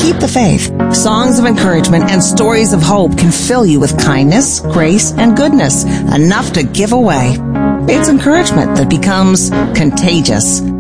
Keep the faith. Songs of encouragement and stories of hope can fill you with kindness, grace, and goodness, enough to give away. It's encouragement that becomes contagious.